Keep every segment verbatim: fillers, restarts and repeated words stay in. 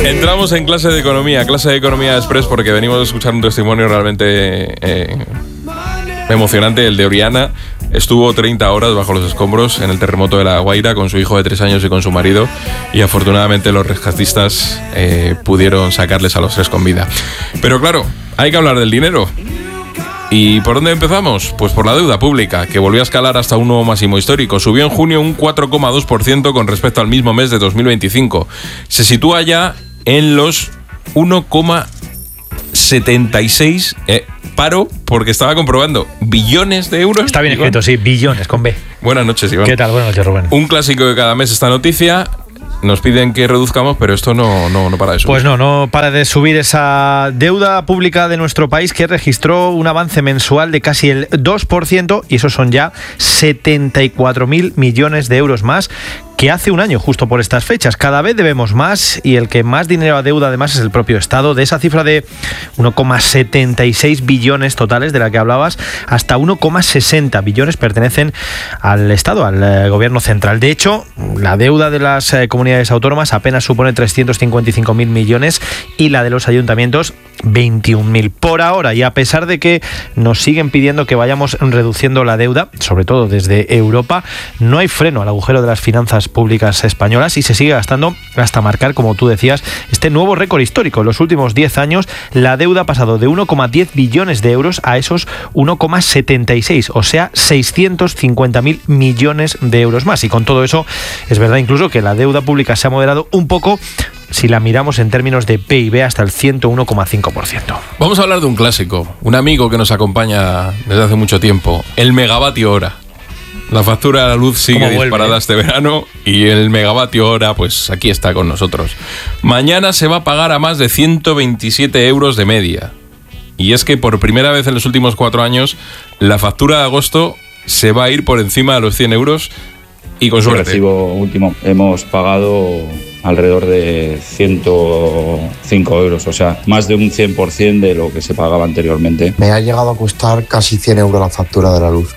Entramos en clase de economía, clase de economía express, porque venimos a escuchar un testimonio realmente eh, emocionante, el de Oriana. Estuvo treinta horas bajo los escombros en el terremoto de La Guaira con su hijo de tres años y con su marido, y afortunadamente los rescatistas eh, pudieron sacarles a los tres con vida. Pero claro, hay que hablar del dinero. ¿Y por dónde empezamos? Pues por la deuda pública, que volvió a escalar hasta un nuevo máximo histórico. Subió en junio un cuatro coma dos por ciento con respecto al mismo mes de dos mil veinticinco. Se sitúa ya en los uno coma setenta y seis, eh, paro, porque estaba comprobando, billones de euros. Está bien Iván. escrito, sí, billones, con B. Buenas noches, Iván. ¿Qué tal? Buenas noches, Rubén. Un clásico de cada mes esta noticia. Nos piden que reduzcamos, pero esto no, no, no para de subir. Pues no, no para de subir esa deuda pública de nuestro país, que registró un avance mensual de casi el dos por ciento, y esos son ya setenta y cuatro mil millones de euros más que hace un año, justo por estas fechas. Cada vez debemos más, y el que más dinero adeuda además es el propio Estado. De esa cifra de uno coma setenta y seis billones totales de la que hablabas, hasta uno coma sesenta billones pertenecen al Estado, al eh, gobierno central. De hecho, la deuda de las eh, comunidades autónomas apenas supone trescientos cincuenta y cinco mil millones, y la de los ayuntamientos veintiún mil por ahora. Y a pesar de que nos siguen pidiendo que vayamos reduciendo la deuda, sobre todo desde Europa, no hay freno al agujero de las finanzas públicas españolas, y se sigue gastando hasta marcar, como tú decías, este nuevo récord histórico. En los últimos diez años la deuda ha pasado de uno coma diez billones de euros a esos uno coma setenta y seis, o sea, seiscientos cincuenta mil millones de euros más. Y con todo eso, es verdad incluso que la deuda pública se ha moderado un poco si la miramos en términos de P I B, hasta el ciento uno coma cinco por ciento. Vamos a hablar de un clásico, un amigo que nos acompaña desde hace mucho tiempo, el megavatio hora. La factura de la luz sigue disparada este verano, y el megavatio hora, pues aquí está con nosotros. Mañana se va a pagar a más de ciento veintisiete euros de media. Y es que por primera vez en los últimos cuatro años, la factura de agosto se va a ir por encima de los cien euros, y con suerte. El recibo último hemos pagado alrededor de ciento cinco euros, o sea, más de un cien por ciento de lo que se pagaba anteriormente. Me ha llegado a costar casi cien euros la factura de la luz.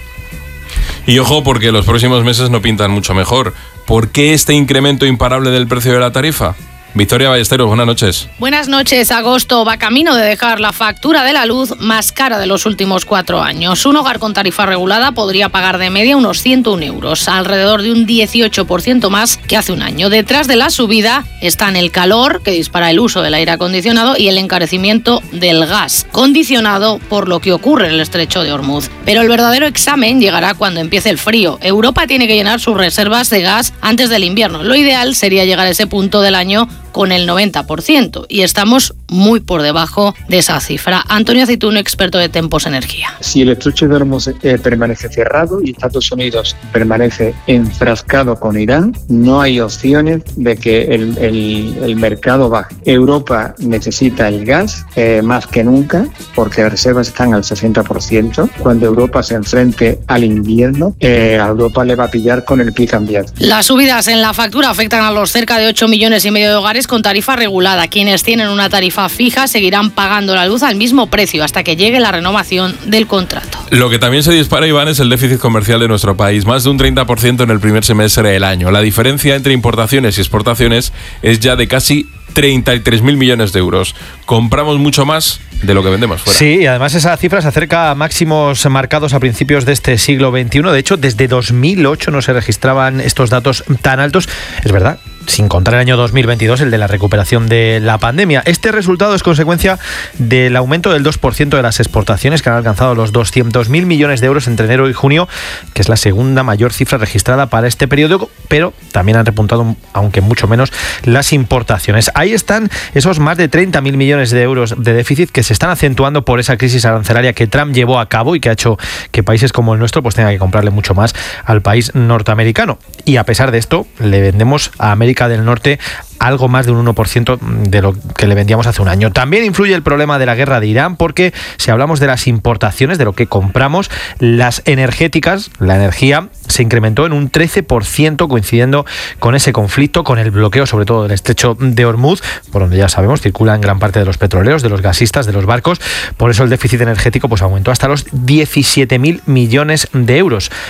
Y ojo, porque los próximos meses no pintan mucho mejor. ¿Por qué este incremento imparable del precio de la tarifa? Victoria Ballesteros, buenas noches. Buenas noches. Agosto va camino de dejar la factura de la luz más cara de los últimos cuatro años. Un hogar con tarifa regulada podría pagar de media unos ciento uno euros, alrededor de un dieciocho por ciento más que hace un año. Detrás de la subida están el calor, que dispara el uso del aire acondicionado, y el encarecimiento del gas, condicionado por lo que ocurre en el estrecho de Hormuz. Pero el verdadero examen llegará cuando empiece el frío. Europa tiene que llenar sus reservas de gas antes del invierno. Lo ideal sería llegar a ese punto del año con el noventa por ciento, y estamos muy por debajo de esa cifra. Antonio Aceituno, experto de Tempos Energía. Si el estrecho de Hormuz eh, permanece cerrado y Estados Unidos permanece enfrascado con Irán, no hay opciones de que el, el, el mercado baje. Europa necesita el gas eh, más que nunca, porque las reservas están al sesenta por ciento. Cuando Europa se enfrente al invierno, eh, a Europa le va a pillar con el pie cambiado. Las subidas en la factura afectan a los cerca de ocho millones y medio de hogares con tarifa regulada. Quienes tienen una tarifa fija seguirán pagando la luz al mismo precio hasta que llegue la renovación del contrato. Lo que también se dispara, Iván, es el déficit comercial de nuestro país, más de un treinta por ciento en el primer semestre del año. La diferencia entre importaciones y exportaciones es ya de casi treinta y tres mil millones de euros. Compramos mucho más de lo que vendemos fuera. Sí, y además esa cifra se acerca a máximos marcados a principios de este siglo veintiuno. De hecho, desde dos mil ocho no se registraban estos datos tan altos. Es verdad, sin contar el año dos mil veintidós, el de la recuperación de la pandemia. Este resultado es consecuencia del aumento del dos por ciento de las exportaciones, que han alcanzado los doscientos mil millones de euros entre enero y junio, que es la segunda mayor cifra registrada para este periodo, pero también han repuntado, aunque mucho menos, las importaciones. Ahí están esos más de treinta mil millones de euros de déficit que se están acentuando por esa crisis arancelaria que Trump llevó a cabo y que ha hecho que países como el nuestro pues tengan que comprarle mucho más al país norteamericano. Y a pesar de esto, le vendemos a América del Norte algo más de un uno por ciento de lo que le vendíamos hace un año. También influye el problema de la guerra de Irán, porque si hablamos de las importaciones, de lo que compramos, las energéticas, la energía, se incrementó en un trece por ciento, coincidiendo con ese conflicto, con el bloqueo sobre todo del estrecho de Hormuz, por donde ya sabemos circulan gran parte de los petroleros, de los gasistas, de los barcos. Por eso el déficit energético pues aumentó hasta los diecisiete mil millones de euros.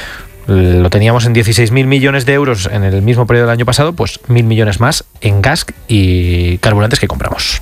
lo teníamos en dieciséis mil millones de euros en el mismo periodo del año pasado, pues mil millones más en gas y carburantes que compramos.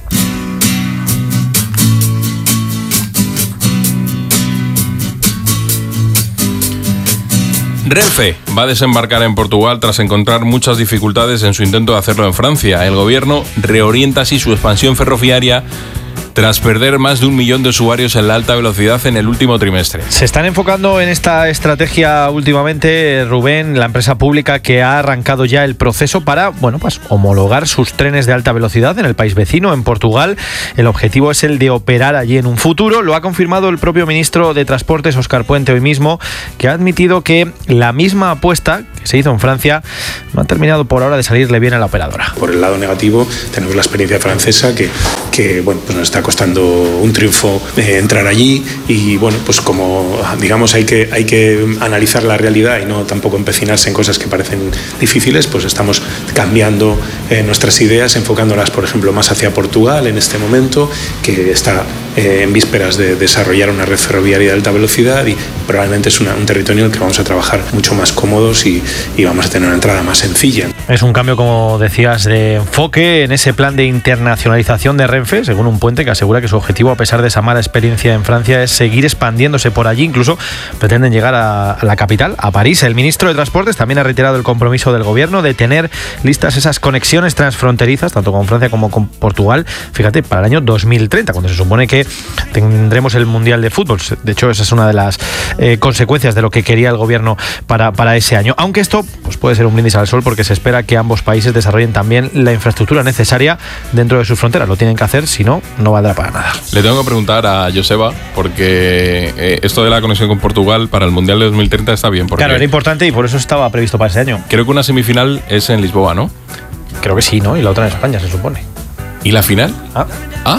Renfe va a desembarcar en Portugal tras encontrar muchas dificultades en su intento de hacerlo en Francia. El gobierno reorienta así su expansión ferroviaria tras perder más de un millón de usuarios en la alta velocidad en el último trimestre. Se están enfocando en esta estrategia últimamente, Rubén, la empresa pública que ha arrancado ya el proceso para, bueno, pues homologar sus trenes de alta velocidad en el país vecino, en Portugal. El objetivo es el de operar allí en un futuro. Lo ha confirmado el propio ministro de Transportes, Óscar Puente, hoy mismo, que ha admitido que la misma apuesta que se hizo en Francia no ha terminado por ahora de salirle bien a la operadora. Por el lado negativo, tenemos la experiencia francesa que, que bueno, pues nos está costando un triunfo eh, entrar allí y bueno, pues como digamos hay que, hay que analizar la realidad y no tampoco empecinarse en cosas que parecen difíciles, pues estamos cambiando eh, nuestras ideas, enfocándolas por ejemplo más hacia Portugal en este momento, que está eh, en vísperas de desarrollar una red ferroviaria de alta velocidad y probablemente es una, un territorio en el que vamos a trabajar mucho más cómodos y, y vamos a tener una entrada más sencilla. Es un cambio, como decías, de enfoque en ese plan de internacionalización de Renfe, según un Puente que asegura que su objetivo, a pesar de esa mala experiencia en Francia, es seguir expandiéndose por allí. Incluso pretenden llegar a la capital, a París. El ministro de Transportes también ha reiterado el compromiso del gobierno de tener listas esas conexiones transfronterizas, tanto con Francia como con Portugal, fíjate, para el año dos mil treinta, cuando se supone que tendremos el Mundial de Fútbol. De hecho, esa es una de las eh, consecuencias de lo que quería el gobierno para, para ese año. Aunque esto pues, puede ser un brindis al sol, porque se espera que ambos países desarrollen también la infraestructura necesaria dentro de sus fronteras. Lo tienen que hacer, si no, no valdrá para nada. Le tengo que preguntar a Joseba, porque eh, esto de la conexión con Portugal para el Mundial de dos mil treinta está bien. Porque claro, era importante y por eso estaba previsto para ese año. Creo que una semifinal es en Lisboa, ¿no? Creo que sí, ¿no? Y la otra en España, se supone. ¿Y la final? Ah. ¿Ah?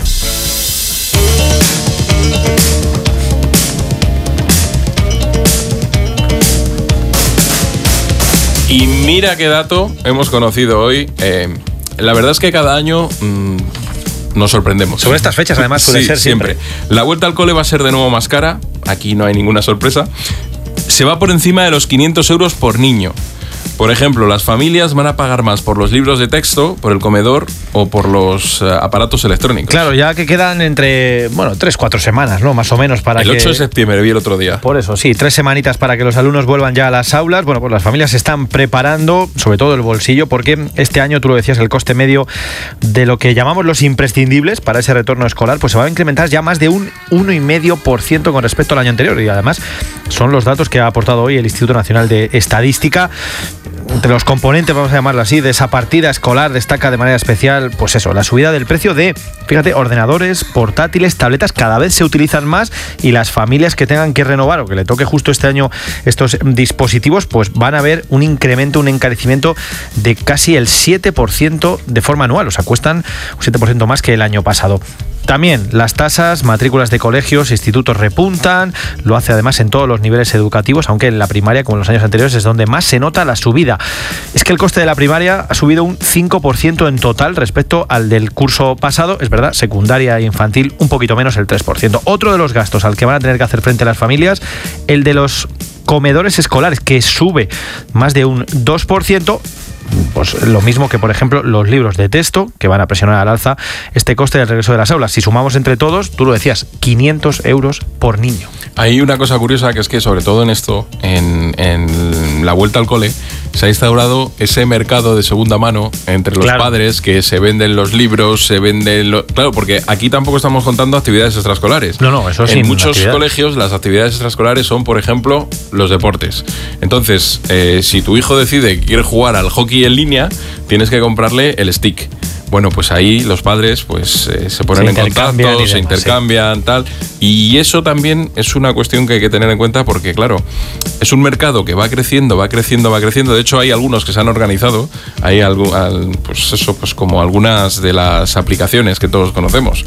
Y mira qué dato hemos conocido hoy. Eh, la verdad es que cada año mmm, nos sorprendemos. Sobre estas fechas, además, suele sí, ser siempre. siempre. La vuelta al cole va a ser de nuevo más cara. Aquí no hay ninguna sorpresa. Se va por encima de los quinientos euros por niño. Por ejemplo, las familias van a pagar más por los libros de texto, por el comedor o por los uh, aparatos electrónicos. Claro, ya que quedan entre, bueno, tres, cuatro semanas, ¿no? Más o menos para el que... ocho de septiembre, vi el otro día. Por eso, sí, tres semanitas para que los alumnos vuelvan ya a las aulas. Bueno, pues las familias se están preparando, sobre todo el bolsillo, porque este año, tú lo decías, el coste medio de lo que llamamos los imprescindibles para ese retorno escolar, pues se va a incrementar ya más de un uno coma cinco por ciento con respecto al año anterior. Y además son los datos que ha aportado hoy el Instituto Nacional de Estadística. Entre los componentes, vamos a llamarlo así, de esa partida escolar destaca de manera especial, pues eso, la subida del precio de, fíjate, ordenadores, portátiles, tabletas, cada vez se utilizan más y las familias que tengan que renovar o que le toque justo este año estos dispositivos, pues van a ver un incremento, un encarecimiento de casi el siete por ciento de forma anual, o sea, cuestan un siete por ciento más que el año pasado. También las tasas, matrículas de colegios, institutos repuntan, lo hace además en todos los niveles educativos, aunque en la primaria, como en los años anteriores, es donde más se nota la subida. Es que el coste de la primaria ha subido un cinco por ciento en total respecto al del curso pasado, es verdad, secundaria e infantil un poquito menos, el tres por ciento. Otro de los gastos al que van a tener que hacer frente las familias, el de los comedores escolares, que sube más de un dos por ciento. Pues lo mismo que, por ejemplo, los libros de texto, que van a presionar al alza este coste del regreso de las aulas. Si sumamos entre todos, tú lo decías, quinientos euros por niño. Hay una cosa curiosa, que es que sobre todo en esto, en, en la vuelta al cole, se ha instaurado ese mercado de segunda mano entre los claro. padres, que se venden los libros, se venden... Lo... Claro, porque aquí tampoco estamos contando actividades extraescolares. No, no, eso sí. En muchos actividad. colegios las actividades extraescolares son, por ejemplo, los deportes. Entonces, eh, si tu hijo decide que quiere jugar al hockey en línea, tienes que comprarle el stick. Bueno, pues ahí los padres pues eh, se ponen se en contacto, se intercambian, sí. tal. Y eso también es una cuestión que hay que tener en cuenta porque, claro, es un mercado que va creciendo, va creciendo, va creciendo. De hecho, hay algunos que se han organizado. Hay algo, al, pues eso, pues como algunas de las aplicaciones que todos conocemos.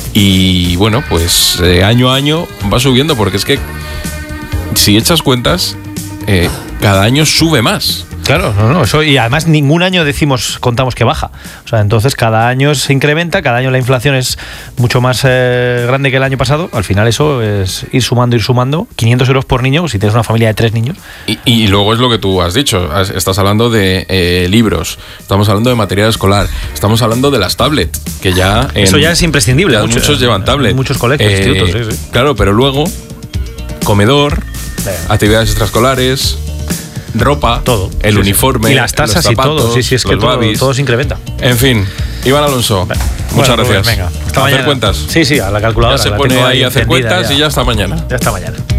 Y bueno, pues eh, año a año va subiendo porque es que si echas cuentas, eh, cada año sube más. Claro, no, no, eso, y además ningún año decimos, contamos que baja. O sea, entonces cada año se incrementa, cada año la inflación es mucho más eh, grande que el año pasado. Al final eso es ir sumando, ir sumando. quinientos euros por niño, si tienes una familia de tres niños. Y, y luego es lo que tú has dicho. Estás hablando de eh, libros, estamos hablando de material escolar, estamos hablando de las tablets, que ya... En, eso ya es imprescindible. Ya mucho, muchos llevan tablet. Muchos colegios, eh, institutos, sí, sí. Claro, pero luego, comedor, sí. actividades extraescolares... ropa, todo, el sí, uniforme, sí. Y las tasas los zapatos, y todo, sí, sí, es que todo, todo se incrementa. En fin, Iván Alonso, bueno, muchas pues gracias. Venga, hasta ¿A mañana. hacer cuentas? Sí, sí, a la calculadora. Ya se la pone tengo ahí a hacer cuentas ya. y ya hasta mañana. Ya hasta mañana.